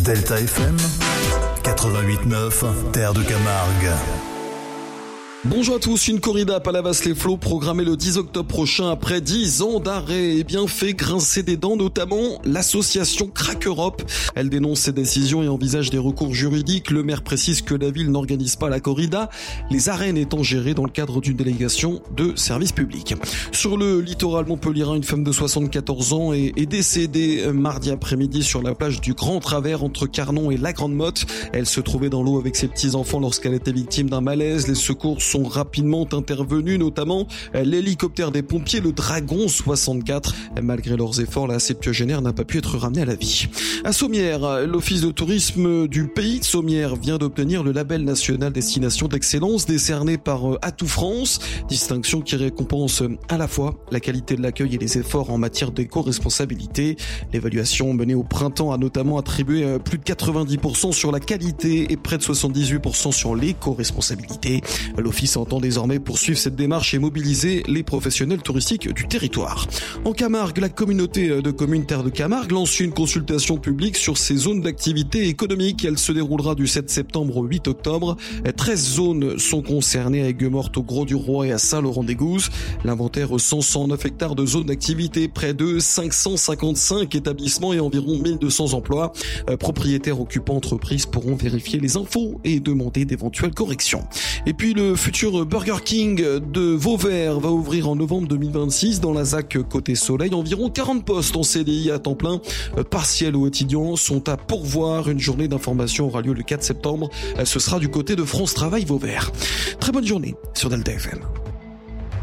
Delta FM 88.9, Terre de Camargue. Bonjour à tous, une corrida à Palavas-les-Flots programmée le 10 octobre prochain après 10 ans d'arrêt et bien fait grincer des dents, notamment l'association Crack Europe. Elle dénonce ces décisions et envisage des recours juridiques. Le maire précise que la ville n'organise pas la corrida, les arènes étant gérées dans le cadre d'une délégation de service public. Sur le littoral montpelliérain, une femme de 74 ans est décédée mardi après-midi sur la plage du Grand Travers entre Carnon et la Grande Motte. Elle se trouvait dans l'eau avec ses petits-enfants lorsqu'elle était victime d'un malaise. Les secours sont rapidement intervenus, notamment l'hélicoptère des pompiers, le Dragon 64. Malgré leurs efforts, la septuagénaire n'a pas pu être ramenée à la vie. À Sommières, l'office de tourisme du pays de Sommières vient d'obtenir le label national destination d'excellence décerné par Atout France, distinction qui récompense à la fois la qualité de l'accueil et les efforts en matière d'éco-responsabilité. L'évaluation menée au printemps a notamment attribué plus de 90% sur la qualité et près de 78% sur l'éco-responsabilité. L'office entend désormais poursuivre cette démarche et mobiliser les professionnels touristiques du territoire. En Camargue, la communauté de communes Terre de Camargue lance une consultation publique sur ses zones d'activité économique. Elle se déroulera du 7 septembre au 8 octobre. 13 zones sont concernées à Aigues-Mortes, au Gros-du-Roi et à Saint-Laurent-des-Gousses. L'inventaire recense 109 hectares de zones d'activité, près de 555 établissements et environ 1200 emplois. Propriétaires, occupants, entreprises pourront vérifier les infos et demander d'éventuelles corrections. Et puis le futur Burger King de Vauvert va ouvrir en novembre 2026 dans la ZAC Côté Soleil. Environ 40 postes en CDI à temps plein, partiel ou étudiants, sont à pourvoir. Une journée d'information aura lieu le 4 septembre. Ce sera du côté de France Travail Vauvert. Très bonne journée sur Delta FM.